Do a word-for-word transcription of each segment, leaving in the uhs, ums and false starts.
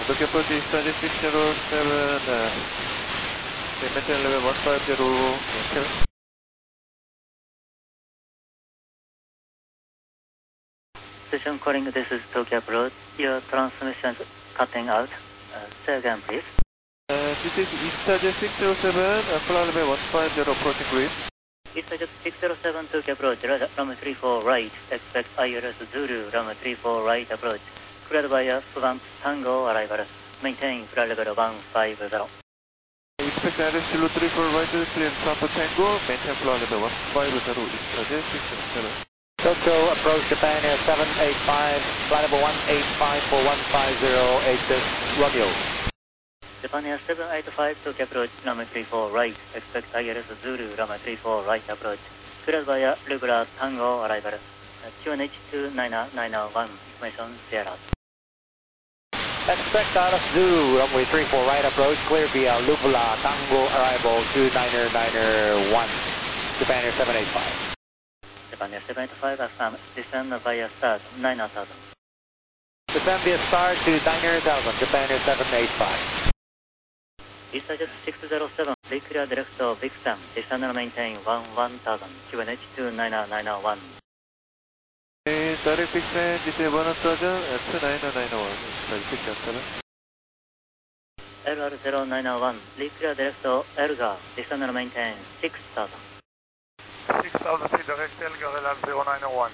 Tokyo approach is six zero seven, uh, maintain level one five zero, maintain. Station calling, this is Tokyo approach. Your transmission is cutting out. Uh, say again, please. Uh, this is EastJet six zero seven, uh, flight level one five zero, approaching grid. EastJet six zero seven, Tokyo approach, runway three four right, expect I L S Zulu, runway three four right approach, cleared by a Suvan Tango arrival, maintain flight level one five zero. Expect I L S Zulu three four right, clear Papa Tango, maintain flight level one five zero, EastJet six zero seven. Tokyo approach Japan Air seven eight five, flight level one eight five for one five zero, eight Romeo. Japan Air seven eight five, Tokyo approach, runway three four right, expect I L S Zulu, runway three four right approach, cleared by a regular Tango arrival, Q N H two nine nine one, information Sierra. Expect out of Zulu, runway three four right approach, clear via Lupula Tango arrival two nine nine one, Japan Air seven eight five. Japan Air seven eight five, affirm, descend via start nine thousand. Descend via start to nine thousand, Japan Air seven eight five. EastJet six zero seven, clear direct to Big Stan, descend and maintain one thousand, Q N H two nine nine one. Okay, direct Big Stan, descend one thousand, two nine nine one, six zero seven. L R zero nine one, clear direct to Elgar, descend and maintain six thousand. six thousand feet direct Elgar, L R zero nine one.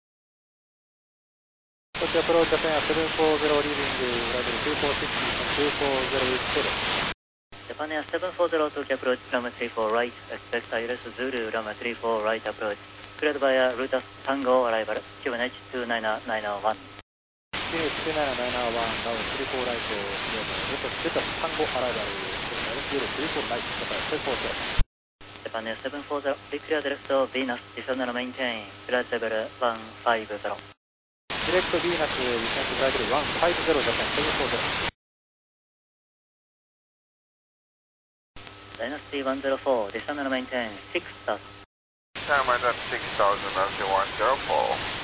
Tokyo approach Japan seven four zero, leaving runway two four six and two four zero zero. Japan Air seven four zero, Tokyo approach, runway three four right, expect I L S Zulu, runway three four right approach, cleared by a Rutas Tango arrival, Q N H two nine nine one. Q N H two nine nine one, runway three four right, Rutas Tango arrival, Zulu three four right, Japan seven four zero. Japan Air seven four zero, clear direct to Venus, descend and maintain, flight level one five zero. Direct to Venus, descend to flight level one five zero, Japan seven four zero. Dynasty one zero four, descend and maintain six thousand. Time at six thousand, Nancy one zero four.